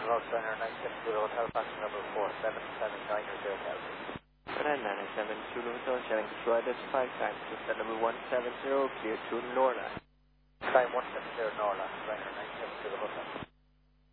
Road, Ryanair 970 Hotel, passenger number 4779 Hotel. Ryanair 970 Hotel, Shannon Control, identify time, set number 170, clear to Norla. Time 170 Norla, Ryanair 970 Hotel.